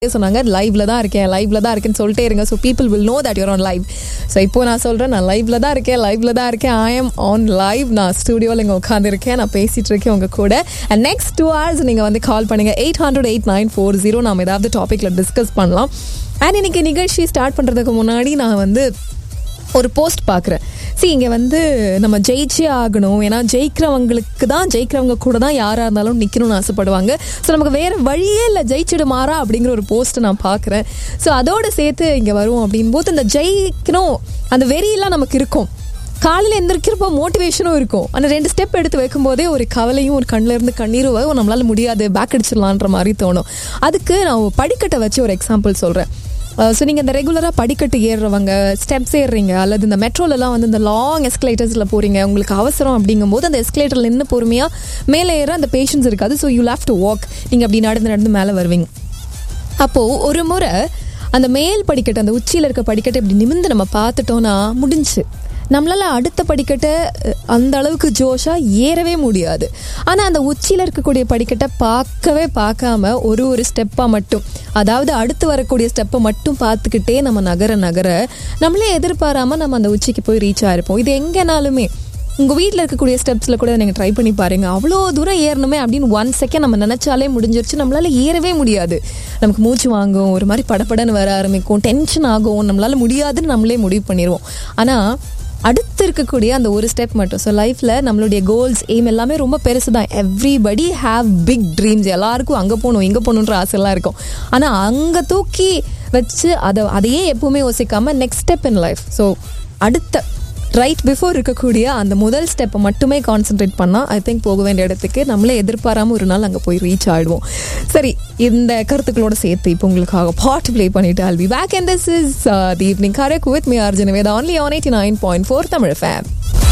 சொன்னாங்க லைவ்ல தான் இருக்கேன்னு சொல்லிட்டே இருங்க. So people will know that your on live. So இப்போ நான் சொல்கிறேன், நான் லைவ்ல தான் இருக்கேன். I am on live. நான் ஸ்டுடியோவில் இங்கே உட்காந்துருக்கேன், நான் பேசிகிட்டு இருக்கேன் உங்கள் கூட. அண்ட் நெக்ஸ்ட் 2 hours நீங்கள் வந்து கால் பண்ணுங்கள் 800-8940. நம்ம ஏதாவது டாப்பிக்கில் டிஸ்கஸ் பண்ணலாம். அண்ட் இன்னைக்கு நிகழ்ச்சி ஸ்டார்ட் பண்ணுறதுக்கு முன்னாடி நான் வந்து ஒரு போஸ்ட் பார்க்குறேன். இங்கே வந்து நம்ம ஜெயிச்சே ஆகணும், ஏன்னா ஜெயிக்கிறவங்க கூட தான் யாராக இருந்தாலும் நிற்கணும்னு ஆசைப்படுவாங்க. ஸோ நமக்கு வேறு வழியே இல்லை, ஜெயிச்சிடுமாறா அப்படிங்கிற ஒரு போஸ்ட்டை நான் பார்க்குறேன். ஸோ அதோடு சேர்த்து இங்கே வருவோம் அப்படின்போது இந்த ஜெயிக்கணும் அந்த வெறியெல்லாம் நமக்கு இருக்கும். காலையில் எந்திரிக்கிறப்போ மோட்டிவேஷனும் இருக்கும். ஆனால் 2 ஸ்டெப் எடுத்து வைக்கும்போதே ஒரு கவலையும் ஒரு கண்ணில் இருந்து கண்ணீரும் நம்மளால் முடியாது, பேக் அடிச்சிடலான்ற மாதிரி தோணும். அதுக்கு நான் படிக்கட்டை வச்சு ஒரு எக்ஸாம்பிள் சொல்கிறேன். ஸோ நீங்கள் இந்த ரெகுலராக படிக்கட்டு ஏறுறவங்க, ஸ்டெப்ஸ் ஏறுறீங்க, அல்லது இந்த மெட்ரோலலாம் வந்து இந்த லாங் எஸ்கலேட்டர்ஸில் போகிறீங்க, உங்களுக்கு அவசரம் அப்படிங்கும்போது அந்த எஸ்கலேட்டரில் நின்று பொறுமையாக மேலே ஏற அந்த பேஷன்ஸ் இருக்காது. So you have to walk. நீங்கள் அப்படி நடந்து மேலே வருவீங்க. அப்போது ஒரு முறை அந்த மேல் படிக்கட்டு, அந்த உச்சியில் இருக்க படிக்கட்டை இப்படி நிமிர்ந்து நம்ம பார்த்துட்டோன்னா முடிஞ்சு, நம்மளால் அடுத்த படிக்கட்டை அந்த அளவுக்கு ஜோஷாக ஏறவே முடியாது. ஆனால் அந்த உச்சியில் இருக்கக்கூடிய படிக்கட்டை பார்க்காம ஒரு ஸ்டெப்பாக மட்டும், அதாவது அடுத்து வரக்கூடிய ஸ்டெப்பை மட்டும் பார்த்துக்கிட்டே நம்ம நகர நம்மளே எதிர்பாராமல் நம்ம அந்த உச்சிக்கு போய் ரீச் ஆகிருப்போம். இது எங்கேனாலுமே உங்கள் வீட்டில் இருக்கக்கூடிய ஸ்டெப்ஸில் கூட நீங்கள் ட்ரை பண்ணி பாருங்கள். அவ்வளோ தூரம் ஏறணுமே அப்படின்னு 1 செகண்ட் நம்ம நினச்சாலே முடிஞ்சிருச்சு. நம்மளால் ஏறவே முடியாது. நமக்கு மூச்சு வாங்கும், ஒரு மாதிரி படப்படன்னு வர ஆரம்பிக்கும், டென்ஷன் ஆகும், நம்மளால் முடியாதுன்னு நம்மளே முடிவு பண்ணிடுவோம். ஆனால் அடுத்து இருக்கக்கூடிய அந்த ஒரு ஸ்டெப் மட்டும். ஸோ லைஃப்பில் நம்மளுடைய கோல்ஸ், எய்ம் எல்லாமே ரொம்ப பெருசு தான். Everybody have big dreams. எல்லாருக்கும் அங்கே போகணும் இங்கே போகணுன்ற ஆசைலாம் இருக்கும். ஆனால் அங்கே தூக்கி வச்சு அதையே எப்பவுமே யோசிக்காமல் next step in life, so அடுத்த ரைட் பிஃபோர் இருக்கக்கூடிய அந்த முதல் ஸ்டெப்பை மட்டுமே கான்சென்ட்ரேட் பண்ணால் ஐ திங்க் போக வேண்டிய இடத்துக்கு நம்மளே எதிர்பாராமல் ஒரு நாள் அங்கே போய் ரீச் ஆகிடுவோம். சரி, இந்த கருத்துக்களோட சேர்த்து இப்போ உங்களுக்காக பாட்டு ப்ளே பண்ணிட்டு I'll be back and this is the evening correct with me RJ Niveda only on 89.4 Tamil FM.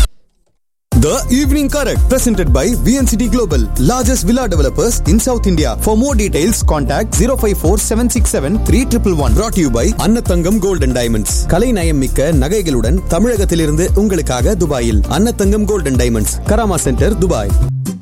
The Evening Correct, presented by VNCT Global, largest villa developers in South India. For more details, contact 054-767-3111. Brought to you by Annathangam Gold and Diamonds. கலை நயம் மிக்க நகைகளுடன் தமிழகத்திலிருந்து உங்களுக்காக துபாயில் Annathangam Gold and Diamonds, Karama centre, Dubai.